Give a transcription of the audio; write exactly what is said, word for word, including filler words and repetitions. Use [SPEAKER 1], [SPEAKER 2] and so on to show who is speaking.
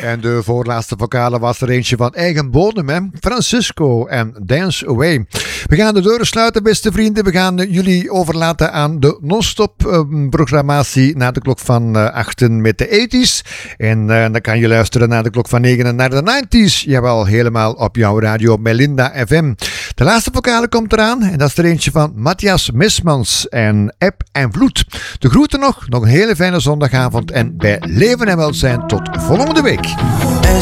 [SPEAKER 1] En de voorlaatste vocale was er eentje van eigen bodem, hè? Francisco en Dance Away. We gaan de deuren sluiten, beste vrienden. We gaan jullie overlaten aan de non-stop uh, programmatie na de klok van uh, achten met de eighties. En uh, dan kan je luisteren naar de klok van negen naar de nineties. Jawel, helemaal op jouw radio Melinda F M. De laatste vocale komt eraan en dat is er eentje van Matthias Mismans en Eb en Vloed. De groeten nog, nog een hele fijne zondagavond en bij leven en welzijn tot volgende week.